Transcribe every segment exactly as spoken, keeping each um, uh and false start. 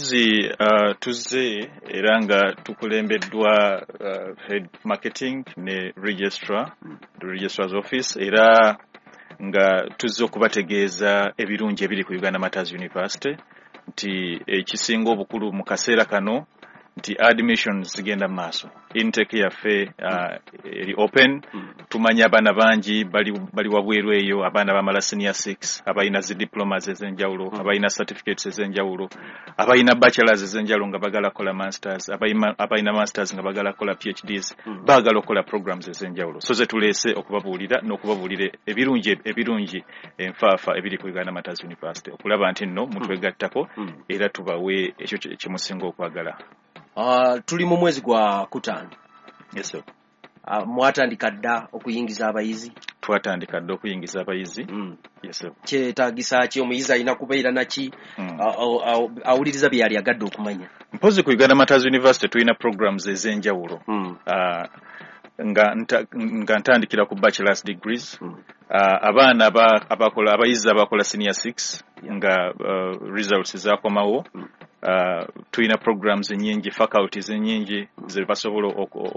mpozi uh, tuzze era nga tukulembeddwa uh, head marketing ne registrar the registrar's office era nga tuzze okubategeeza ebirungi ebiri ku Uganda Martyrs University nti ekisinga obukulu mu kaseera kano nti admissions zigenda maaso intake yaffe uh, eri open mm. tumanya abaana bangi bali bali wabweru eyo abaana bamala senior six abayina zi diplomas ezenjawulo mm. abayina certificates ezenjawulo abayina bachelors ezenjawulo nga bagala kola masters abayina abayina masters nga bagala kola PhDs mm. bagala kola programs ezenjawulo so ze tulese okubabuulira n'okubabulira ebirungi ebirungi enfaafa ebiri ku Uganda Martyrs University okulaba nti nno mutwegattako mm. era tubawe ekyo kimusinga okwagala. Uh, tuli mu mwezi gwa kutaano. Yes sir. Uh, mwatandika dda okuyingiza abayizi? Twatandika dda okuyingiza abayizi. Mm. Yes sir. Kyetaagisa ki omuyizi alina kubeera naki mm. awuliriza bye yali agadde okumanya? Mpozi ku Uganda Martyrs University tulina programs ez'enjawulo. Mm. Uh, nga nta, nga ntandikira ku bachelor's degrees. Mm. Uh, abaana abakola abayizi abakola senior six yeah. nga uh, results zakomawo. Mm. Uh, tuina programs nyingi faculties nyingi ze basobola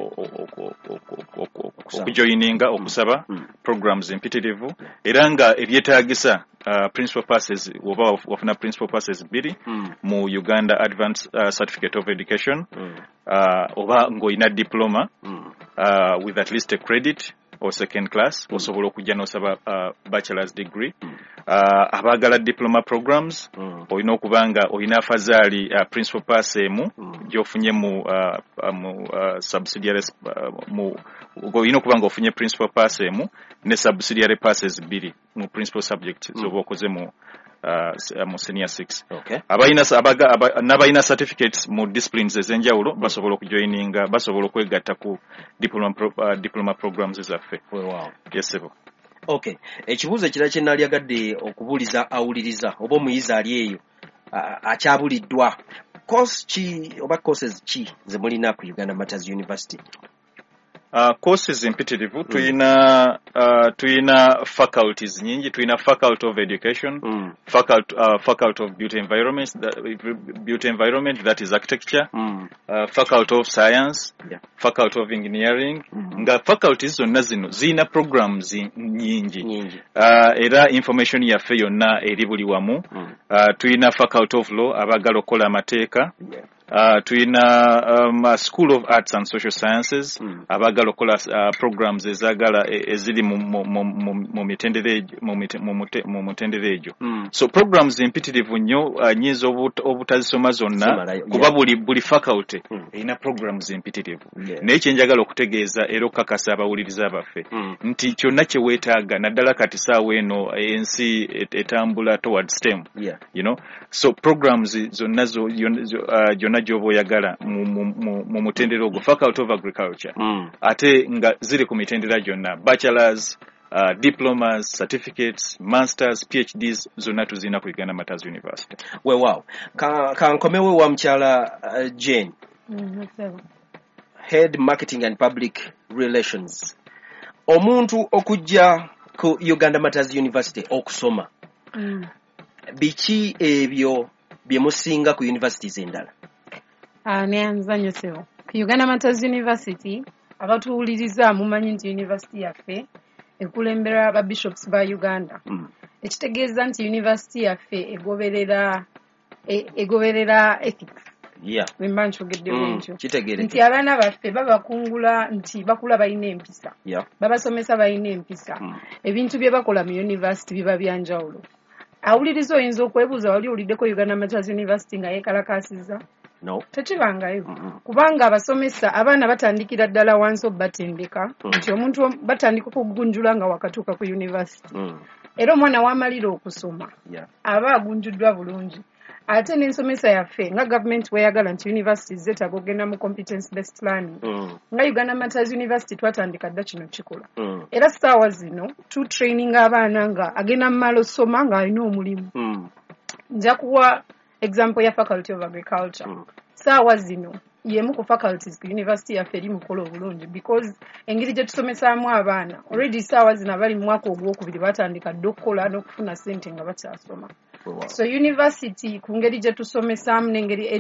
okujoininga okusaba programs impitirivu era nga ebyetaagisa uh, principal passes oba wafuna principal passes biri mm. mu Uganda Advanced uh, Certificate of Education mm. uh, oba ngoina diploma mm. uh, with at least a credit or second class mm. osobola okujja n'osaba uh, bachelor's degree mm. uh, abagala diploma programs mm. olina okubanga olina afazaali uh, principal pass emu mm. gyofunye mu uh, mu uh, subsidiary uh, mu olina okubanga ofunye principal pass emu ne subsidiary passes biri mu principal subjects mm. zoba okoze mu uh, mu senior six. Okay. Abayina abaga aba, nabayina certificates mu disciplines ezenjawulo mm. basobola okujoininga basobola okwegatta ku diploma pro, uh, diploma programs zaffe. Wow. Yes sir. Okay. Ekibuuzo ekirala kye nali agadde okubuuliza awuliriza oba omuyizi ali eyo akyabuliddwa course ki oba courses ki ze mulina ku Uganda Martyrs University? Uh, courses impitirivu mm. tuina uh, tuina faculties nyingi tuina faculty of education mm. faculty uh, faculty of beauty environment that, beauty environment that is architecture mm. uh, faculty of science yeah. faculty of engineering mm. nga faculties zonna zino zina programs nyingi nyingi uh, era information yaffe yonna eri buli wamu mm. uh, tuina faculty of law abagala okukola amateeka yeah. Uh, tuina um, a School of Arts and Social Sciences mm. abagala okola uh, programs ezagala eziri mu mu mitendere mu mutendere ejo mm. so programs impitirivu nnyo uh, nyizo obutazisoma zonna kuba yeah. buli buli faculty mm. ina programs impitirivu yeah. naye kyenjagala okutegeeza era okukakasa abawuliriza baffe mm. nti kyonna kye weetaaga naddala kati saawa eno ensi etambula towards STEM yeah. you know so programs zonna zo uh, jonna jobo oyagala mu mu mutendera ogwo faculty of agriculture mm. ate nga ziri ku mitendera gyonna bachelors uh, diplomas certificates masters PhDs zonna tuzina ku Uganda Martyrs University. We wow ka ka nkomewe wa mchala uh, Jane mm, head marketing and public relations omuntu okujja ku Uganda Martyrs University okusoma mm. biki ebyo byemusinga ku universities endala? Ah, nyanza nyosewo. Ku Uganda Martyrs University, abatuwuliriza mumanyi nti university yaffe ekulembera aba bishops ba Uganda. Mm. Ekitegeeza nti university yaffe egoberera e, egoberera ethics. Yeah. Wemba nchogedde mm. bwentyo. Kitegeere. Nti abaana baffe baba kungula nti bakula bayina empisa. Yeah. Babasomesa bayina empisa. Mm. Ebintu bye bakola mu university biba byanjawulo. Awuliriza oyinza okwebuuza wali oliddeko Uganda Martyrs University nga yekalakasiza. No. Tekibangayo. Mm -hmm. Kubanga abasomesa abaana batandikira ddala wansi batendeka nti mm. omuntu batandika okugunjula nga wakatuuka ku university. Mm. Era omwana w'amalira okusoma. Yeah. Aba agunjuddwa bulungi. Ate n'ensomesa yaffe nga government weyagala nti universities zetaaga okugenda mu competence based learning. Mm. Nga Uganda Martyrs University twatandika dda kino kikola. Mm. Era ssaawa zino tu training abaana nga agenda mu malo soma nga alina omulimu. Mm. Nja kuwa example ya faculty of agriculture. Mm. Saawa zino yemu ku faculties ku university yaffe eri mukola obulungi because engeri gye tusomesaamu abaana already saawa zino abali mu mwaka ogwokubiri batandika dda okukola n'okufuna ssente nga bakyasoma. Wow. So university ku ngeri gye tusomesaamu n'engeri